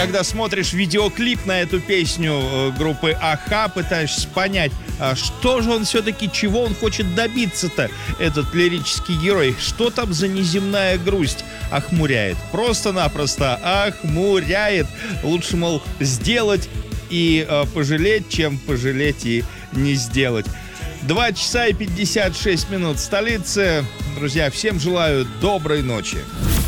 Когда смотришь видеоклип на эту песню группы Аха, пытаешься понять, что же он все-таки, чего он хочет добиться-то, этот лирический герой. Что там за неземная грусть охмуряет? Просто-напросто охмуряет. Лучше, мол, сделать и пожалеть, чем пожалеть и не сделать. 2 часа и 56 минут в столице. Друзья, всем желаю доброй ночи.